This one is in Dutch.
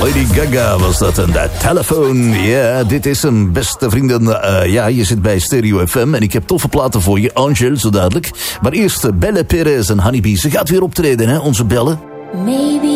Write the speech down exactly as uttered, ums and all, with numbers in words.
Lady Gaga was dat en de telefoon. Ja, yeah, dit is een beste vrienden. Uh, ja, je zit bij Stereo F M en ik heb toffe platen voor je. Angel, zo dadelijk. Maar eerst Belle Perez en Honeybee. Ze gaat weer optreden, hè, onze Belle. Maybe